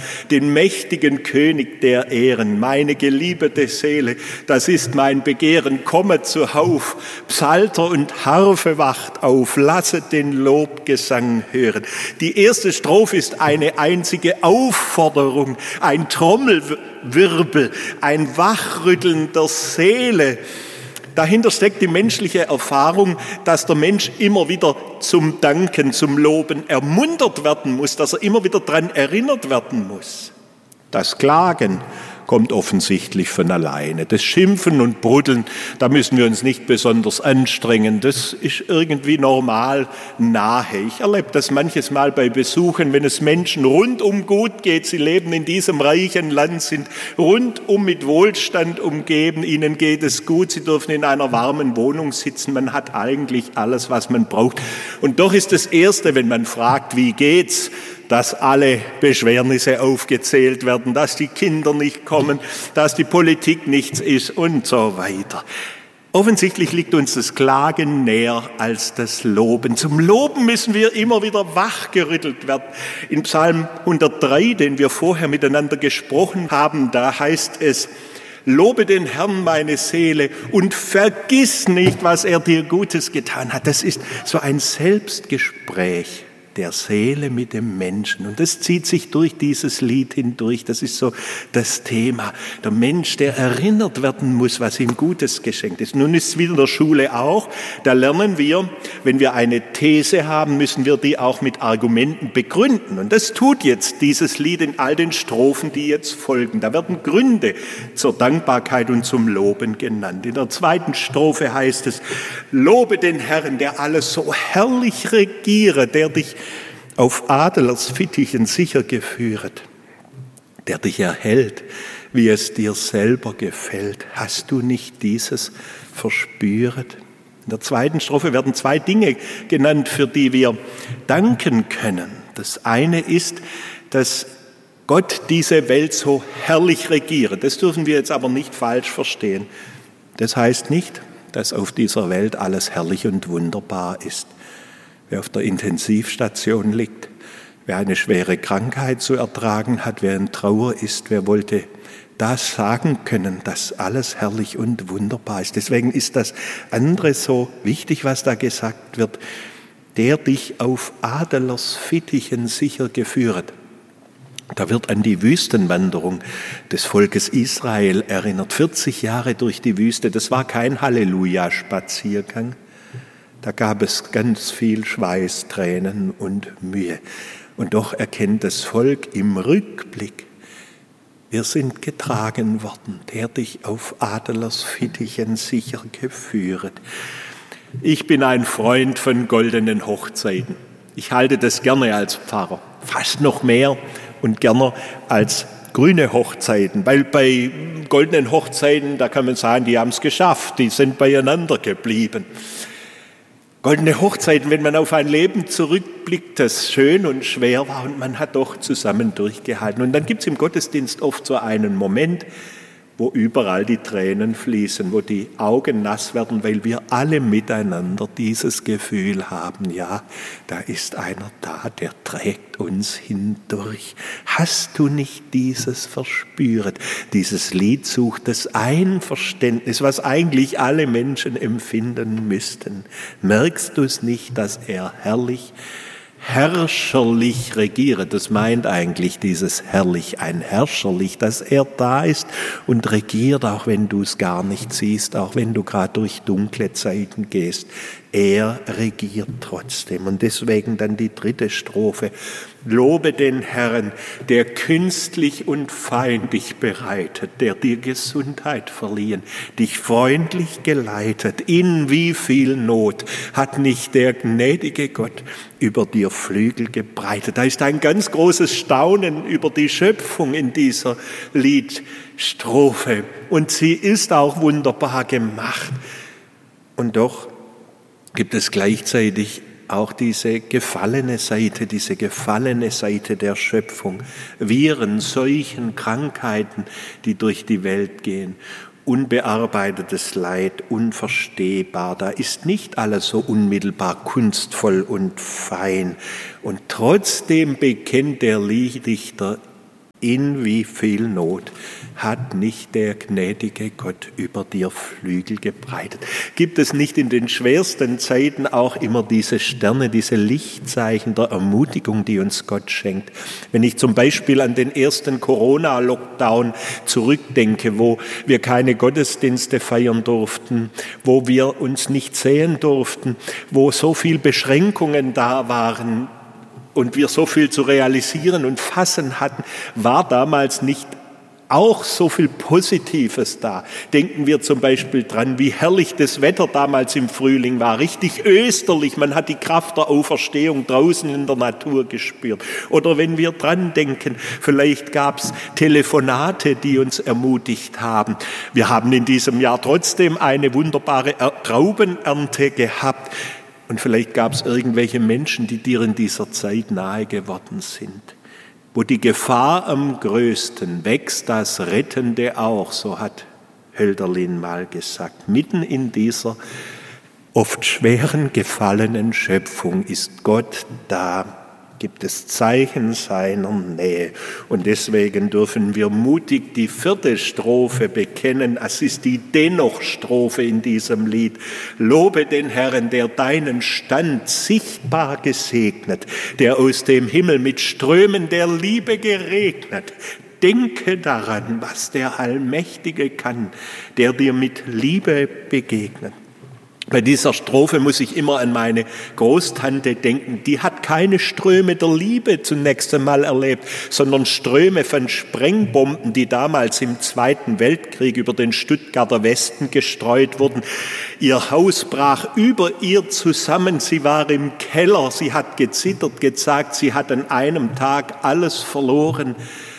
den mächtigen König der Ehren. Meine geliebte Seele, das ist mein Begehren, komme zuhauf, Psalter und Harfe wacht auf, lasset den Lobgesang hören. Die erste Strophe ist eine einzige Aufforderung, ein Trommelwirbel, ein Wachrütteln der Seele. Dahinter steckt die menschliche Erfahrung, dass der Mensch immer wieder zum Danken, zum Loben ermuntert werden muss, dass er immer wieder daran erinnert werden muss. Das Klagen kommt offensichtlich von alleine. Das Schimpfen und Bruddeln, da müssen wir uns nicht besonders anstrengen. Das ist irgendwie normal nahe. Ich erlebe das manches Mal bei Besuchen, wenn es Menschen rundum gut geht. Sie leben in diesem reichen Land, sind rundum mit Wohlstand umgeben. Ihnen geht es gut. Sie dürfen in einer warmen Wohnung sitzen. Man hat eigentlich alles, was man braucht. Und doch ist das Erste, wenn man fragt, wie geht's, dass alle Beschwernisse aufgezählt werden, dass die Kinder nicht kommen, dass die Politik nichts ist und so weiter. Offensichtlich liegt uns das Klagen näher als das Loben. Zum Loben müssen wir immer wieder wachgerüttelt werden. In Psalm 103, den wir vorher miteinander gesprochen haben, da heißt es: Lobe den Herrn, meine Seele, und vergiss nicht, was er dir Gutes getan hat. Das ist so ein Selbstgespräch der Seele mit dem Menschen. Und das zieht sich durch dieses Lied hindurch. Das ist so das Thema. Der Mensch, der erinnert werden muss, was ihm Gutes geschenkt ist. Nun ist es wie in der Schule auch. Da lernen wir, wenn wir eine These haben, müssen wir die auch mit Argumenten begründen. Und das tut jetzt dieses Lied in all den Strophen, die jetzt folgen. Da werden Gründe zur Dankbarkeit und zum Loben genannt. In der zweiten Strophe heißt es: Lobe den Herrn, der alles so herrlich regiere, der dich auf Adlers Fittichen sicher geführet, der dich erhält, wie es dir selber gefällt. Hast du nicht dieses verspüret? In der zweiten Strophe werden zwei Dinge genannt, für die wir danken können. Das eine ist, dass Gott diese Welt so herrlich regiert. Das dürfen wir jetzt aber nicht falsch verstehen. Das heißt nicht, dass auf dieser Welt alles herrlich und wunderbar ist. Wer auf der Intensivstation liegt, wer eine schwere Krankheit zu ertragen hat, wer in Trauer ist, wer wollte das sagen können, dass alles herrlich und wunderbar ist. Deswegen ist das andere so wichtig, was da gesagt wird: der dich auf Adlers Fittichen sicher geführet. Da wird an die Wüstenwanderung des Volkes Israel erinnert. 40 Jahre durch die Wüste, das war kein Halleluja-Spaziergang. Da gab es ganz viel Schweiß, Tränen und Mühe. Und doch erkennt das Volk im Rückblick: wir sind getragen worden, der dich auf Adlers Fittichen sicher geführet. Ich bin ein Freund von goldenen Hochzeiten. Ich halte das gerne als Pfarrer, fast noch mehr und gerne als grüne Hochzeiten. Weil bei goldenen Hochzeiten, da kann man sagen, die haben es geschafft, die sind beieinander geblieben. Goldene Hochzeiten, wenn man auf ein Leben zurückblickt, das schön und schwer war und man hat doch zusammen durchgehalten. Und dann gibt es im Gottesdienst oft so einen Moment, wo überall die Tränen fließen, wo die Augen nass werden, weil wir alle miteinander dieses Gefühl haben: ja, da ist einer da, der trägt uns hindurch. Hast du nicht dieses verspüret? Dieses Lied sucht das Einverständnis, was eigentlich alle Menschen empfinden müssten. Merkst du es nicht, dass er herrscherlich regiere? Das meint eigentlich dieses herrlich, ein herrscherlich, dass er da ist und regiert, auch wenn du es gar nicht siehst, auch wenn du gerade durch dunkle Zeiten gehst. Er regiert trotzdem. Und deswegen dann die dritte Strophe: Lobe den Herrn, der künstlich und fein dich bereitet, der dir Gesundheit verliehen, dich freundlich geleitet. In wie viel Not hat nicht der gnädige Gott über dir Flügel gebreitet. Da ist ein ganz großes Staunen über die Schöpfung in dieser Liedstrophe. Und sie ist auch wunderbar gemacht. Und doch gibt es gleichzeitig auch diese gefallene Seite der Schöpfung. Viren, Seuchen, Krankheiten, die durch die Welt gehen. Unbearbeitetes Leid, unverstehbar. Da ist nicht alles so unmittelbar kunstvoll und fein. Und trotzdem bekennt der Lieddichter: in wie viel Not hat nicht der gnädige Gott über dir Flügel gebreitet? Gibt es nicht in den schwersten Zeiten auch immer diese Sterne, diese Lichtzeichen der Ermutigung, die uns Gott schenkt? Wenn ich zum Beispiel an den ersten Corona-Lockdown zurückdenke, wo wir keine Gottesdienste feiern durften, wo wir uns nicht sehen durften, wo so viel Beschränkungen da waren und wir so viel zu realisieren und fassen hatten, war damals nicht auch so viel Positives da. Denken wir zum Beispiel dran, wie herrlich das Wetter damals im Frühling war, richtig österlich, man hat die Kraft der Auferstehung draußen in der Natur gespürt. Oder wenn wir dran denken, vielleicht gab es Telefonate, die uns ermutigt haben. Wir haben in diesem Jahr trotzdem eine wunderbare Traubenernte gehabt. Und vielleicht gab es irgendwelche Menschen, die dir in dieser Zeit nahe geworden sind. Wo die Gefahr am größten, wächst das Rettende auch, so hat Hölderlin mal gesagt. Mitten in dieser oft schweren, gefallenen Schöpfung ist Gott da. Gibt es Zeichen seiner Nähe. Und deswegen dürfen wir mutig die 4. Strophe bekennen. Es ist die Dennoch-Strophe in diesem Lied. Lobe den Herrn, der deinen Stand sichtbar gesegnet, der aus dem Himmel mit Strömen der Liebe geregnet. Denke daran, was der Allmächtige kann, der dir mit Liebe begegnet. Bei dieser Strophe muss ich immer an meine Großtante denken. Die hat keine Ströme der Liebe zunächst einmal erlebt, sondern Ströme von Sprengbomben, die damals im Zweiten Weltkrieg über den Stuttgarter Westen gestreut wurden. Ihr Haus brach über ihr zusammen. Sie war im Keller. Sie hat gezittert, gesagt, sie hat an einem Tag alles verloren.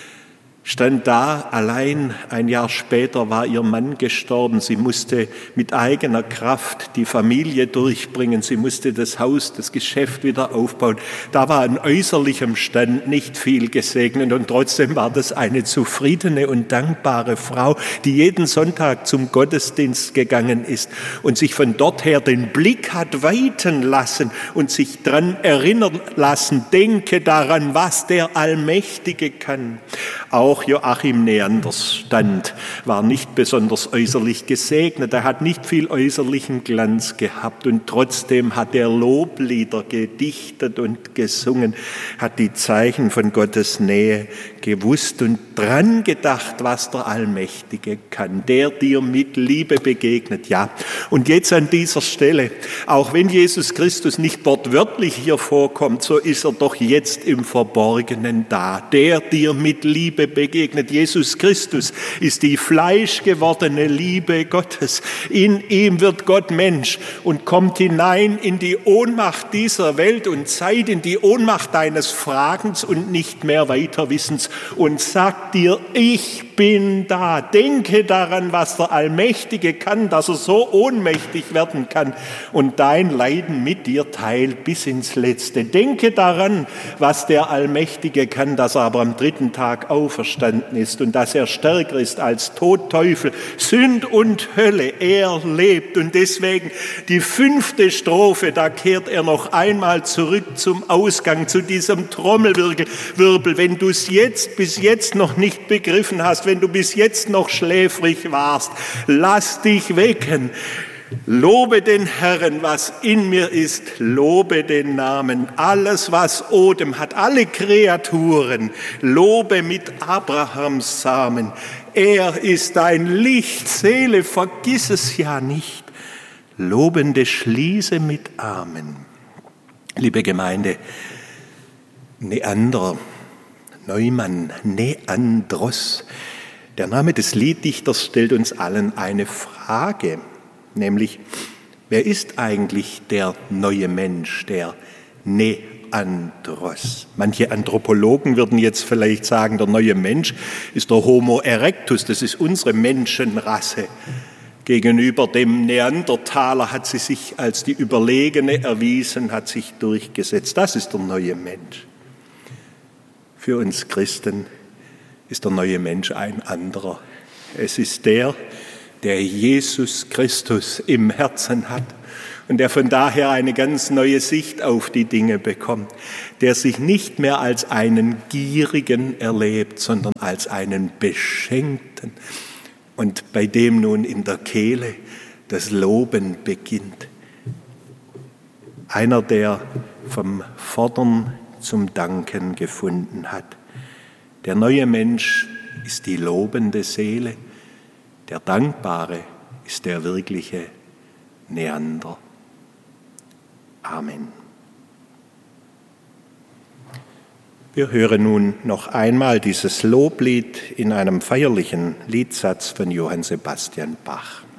Stand da allein, ein Jahr später war ihr Mann gestorben, sie musste mit eigener Kraft die Familie durchbringen, sie musste das Haus, das Geschäft wieder aufbauen. Da war an äußerlichem Stand nicht viel gesegnet und trotzdem war das eine zufriedene und dankbare Frau, die jeden Sonntag zum Gottesdienst gegangen ist und sich von dort her den Blick hat weiten lassen und sich dran erinnern lassen, denke daran, was der Allmächtige kann. Auch Joachim Neanders Stand war nicht besonders äußerlich gesegnet. Er hat nicht viel äußerlichen Glanz gehabt und trotzdem hat er Loblieder gedichtet und gesungen, hat die Zeichen von Gottes Nähe gewusst und dran gedacht, was der Allmächtige kann, der dir mit Liebe begegnet. Ja, und jetzt an dieser Stelle, auch wenn Jesus Christus nicht wortwörtlich hier vorkommt, so ist er doch jetzt im Verborgenen da, der dir mit Liebe begegnet. Jesus Christus ist die fleischgewordene Liebe Gottes. In ihm wird Gott Mensch und kommt hinein in die Ohnmacht dieser Welt und Zeit, in die Ohnmacht deines Fragens und nicht mehr Weiterwissens und sagt dir, ich bin da. Denke daran, was der Allmächtige kann, dass er so ohnmächtig werden kann und dein Leiden mit dir teilt bis ins Letzte. Denke daran, was der Allmächtige kann, dass er aber am 3. Tag auferstanden ist und dass er stärker ist als Tod, Teufel, Sünd und Hölle. Er lebt und deswegen die 5. Strophe, da kehrt er noch einmal zurück zum Ausgang, zu diesem Trommelwirbel. Wenn du es bis jetzt noch nicht begriffen hast, wenn du bis jetzt noch schläfrig warst, lass dich wecken. Lobe den Herrn, was in mir ist, lobe den Namen. Alles, was Odem hat, alle Kreaturen, lobe mit Abrahams Samen. Er ist dein Licht, Seele, vergiss es ja nicht. Lobende schließe mit Amen. Liebe Gemeinde, Neander, Neumann, Neandros. Der Name des Lieddichters stellt uns allen eine Frage, nämlich, wer ist eigentlich der neue Mensch, der Neandros? Manche Anthropologen würden jetzt vielleicht sagen, der neue Mensch ist der Homo erectus, das ist unsere Menschenrasse. Gegenüber dem Neandertaler hat sie sich als die Überlegene erwiesen, hat sich durchgesetzt. Das ist der neue Mensch. Für uns Christen ist der neue Mensch ein anderer. Es ist der Jesus Christus im Herzen hat und der von daher eine ganz neue Sicht auf die Dinge bekommt, der sich nicht mehr als einen Gierigen erlebt, sondern als einen Beschenkten und bei dem nun in der Kehle das Loben beginnt. Einer, der vom Fordern zum Danken gefunden hat. Der neue Mensch ist die lobende Seele, der Dankbare ist der wirkliche Neander. Amen. Wir hören nun noch einmal dieses Loblied in einem feierlichen Liedsatz von Johann Sebastian Bach.